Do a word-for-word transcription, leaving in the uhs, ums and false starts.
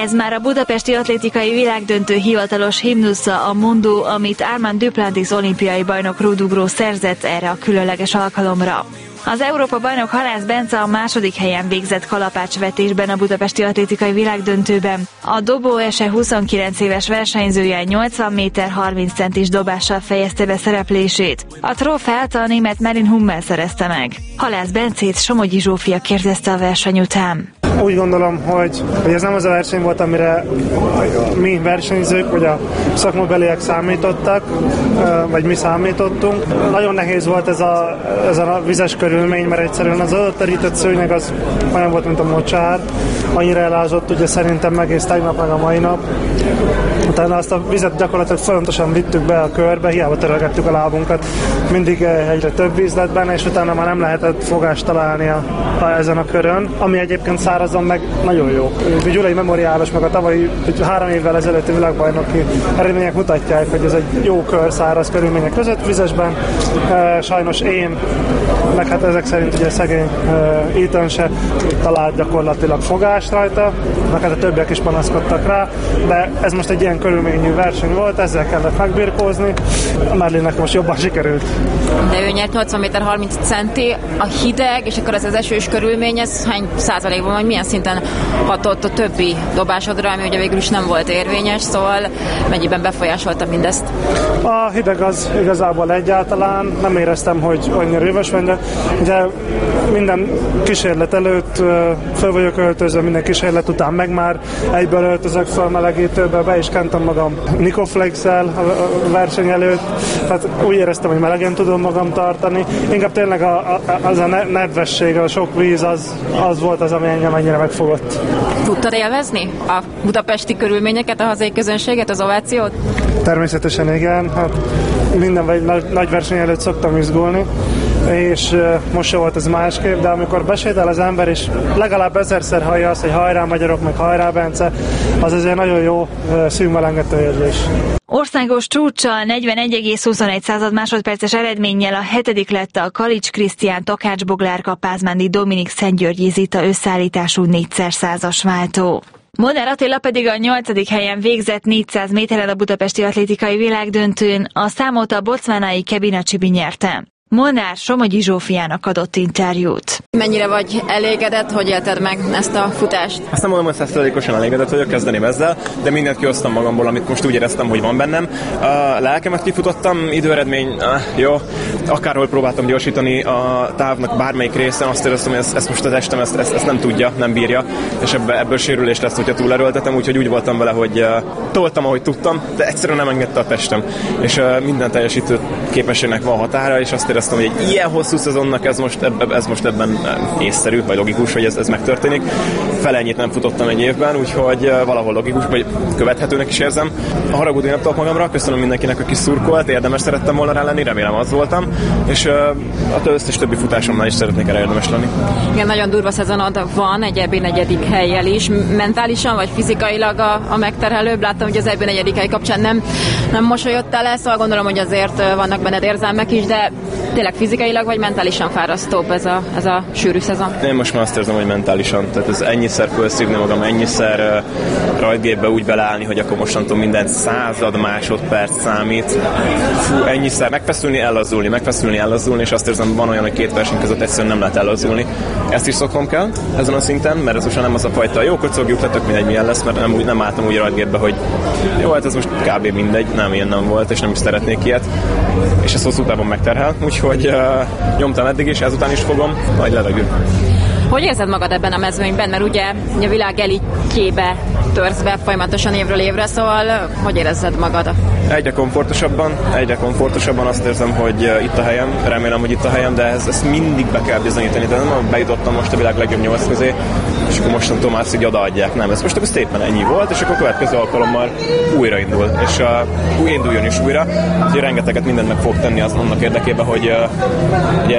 Ez már a budapesti atlétikai világdöntő hivatalos himnusza, a Mondó, amit Armand Duplantis olimpiai bajnok rúdugró szerzett erre a különleges alkalomra. Az Európa-bajnok Halász Bence a második helyen végzett kalapácsvetésben a budapesti atlétikai világdöntőben. A dobóese huszonkilenc éves versenyzője nyolcvan méter harminc centis dobással fejezte be szereplését. A trófeát a német Marin Hummel szerezte meg. Halász Bencét Somogyi Zsófia kérdezte a verseny után. Úgy gondolom, hogy, hogy ez nem az a verseny volt, amire mi versenyzők, vagy a szakmabeliek számítottak, vagy mi számítottunk. Nagyon nehéz volt ez a, ez a vizes körülmény, mert egyszerűen az adott terített szőnyeg az olyan volt, mint a mocsár. Annyira elázott, ugye szerintem egész tegnap, meg a mai nap. Utána azt a vizet gyakorlatilag folyamatosan vittük be a körbe, hiába törölgettük a lábunkat. Mindig egyre több víz lett benne, és utána már nem lehetett fogást találni a, a, ezen a körön. Ami egyébként szárazon meg nagyon jó. A Gyulai Memoriálos, meg a tavalyi három évvel ezelőtti világbajnoki eredmények mutatják, hogy ez egy jó kör száraz körülmények között vizesben. E, sajnos én, meg hát ezek szerint ugye szegény e, Ethan se talált gyakorlatilag fogást rajta, meg hát a többiek is panaszkodtak rá, de ez most egy ilyen körülményű verseny volt, ezzel kellett megbirkózni. A Merlinnek most jobban sikerült. De ő nyert nyolcvan méter harminc centi, a hideg, és akkor ez az esős körülmény, ez hány százalékban, vagy milyen szinten hatott a többi dobásodra, ami ugye végül is nem volt érvényes, szóval mennyiben befolyásolta mindezt? A hideg az igazából egyáltalán, nem éreztem, hogy annyira éves van, de ugye minden kísérlet előtt föl vagyok öltözve, minden kísérlet után meg már egyből öltözök föl melegítőbe, be is kentem magam Nikoflex-el a verseny előtt, tehát úgy éreztem, hogy melegen tudom magam tartani. Inkább tényleg a, a, az a nedvesség, a sok víz, az, az volt az, ami engem ennyire megfogott. Tudtad élvezni a budapesti körülményeket, a hazai közönséget, az ovációt? Természetesen igen, hát minden vagy nagy, nagy verseny előtt szoktam izgulni, és uh, most se volt ez másképp, de amikor besétál az ember, és legalább ezerszer hallja azt, hogy hajrá magyarok, meg hajrá Bence, az azért nagyon jó uh, szívmelengető érzés. Országos csúccsal negyvenegy egész huszonegy másodperces eredménnyel a hetedik lett a Kalics Krisztián, Takács Boglárka, Pázmándi Dominik, Szentgyörgyi Zita összeállítású négyszer százas váltó. Molnár Attila pedig a nyolcadik helyen végzett négyszáz méteren a budapesti atlétikai világdöntőn, a számot a bocvánai Kebina Csibi nyerte. Molnár Somogyi Zsófiának adott interjút. Mennyire vagy elégedett, hogy élted meg ezt a futást? Azt nem mondom, hogy száz százalékosan elégedett vagyok, kezdeném ezzel, de mindent kihoztam magamból, amit most úgy éreztem, hogy van bennem. A lelkemet kifutottam, időeredmény, jó, akárhol próbáltam gyorsítani a távnak bármelyik részen, azt éreztem, hogy ezt, ezt most a testem ezt, ezt, ezt nem tudja, nem bírja, és ebből, ebből sérülés lesz, hogyha túlerőltetem, úgyhogy úgy voltam vele, hogy uh, toltam, ahogy tudtam, de egyszerűen nem engedte a testem. És uh, minden teljesítő képességnek van határa, és azt éreztem, hogy egy ilyen hosszú szezonnak ez most, ebbe, ez most ebben észszerű, vagy logikus, hogy ez, ez megtörténik. Felennyit nem futottam egy évben, úgyhogy uh, valahol logikus, vagy követhetőnek is érzem. A haragudni nem tudok magamra, köszönöm mindenkinek, aki szurkolt, érdemes szerettem volna rá lenni, remélem az voltam, és uh, a összes többi futásomnál is szeretnék erre érdemes lenni. Igen, nagyon durva szezonod van, egy é bé negyedik hellyel is. Mentálisan vagy fizikailag a, a megterhelőbb? Láttam, hogy az é bé negyedik hely kapcsán nem, nem mosolyodtál el, szóval gondolom, hogy azért vannak benned érzelmek is, de tényleg fizikailag vagy mentálisan fárasztóbb ez a, ez a sűrű szezon? Én most már azt érzem, hogy mentálisan. Tehát ez ennyiszer felszívni magam, ennyiszer uh, rajtgépbe úgy beleállni, hogy akkor mostantól minden század másodperc számít. Fú, ennyiszer megfeszülni, ellazulni, megfeszülni, ellazulni, és azt érzem, van olyan, hogy két verseny között egyszerűen nem lehet ellazulni. Ezt is szoknom kell ezen a szinten, mert ez most nem az a fajta jó kocogjuk, le tök mindegy milyen lesz, mert nem, úgy, nem álltam úgy rajtgépbe, hogy jó, hát ez most kb. Mindegy, nem ilyen nem volt, és nem is szeretnék ilyet. És ez hosszú távon megterhel, úgyhogy uh, nyomtam eddig is, ezután is fogom, majd levegő. Hogy érzed magad ebben a mezőnyben? Mert ugye a világ elitjébe törsz be folyamatosan évről évre, szóval hogy érezzed magad? Egyre komfortosabban, egyre komfortosabban azt érzem, hogy uh, itt a helyem, remélem, hogy itt a helyem, de ez, ezt mindig be kell bizonyítani, de nem bejutottam most a világ legjobb nyolc közé, és akkor mostantól már azt így odaadják. Nem, ez most akkor szépen ennyi volt, és akkor a következő alkalommal újraindul, és uh, induljon is újra, úgyhogy rengeteget mindent meg fog tenni az annak érdekében, hogy uh, ugye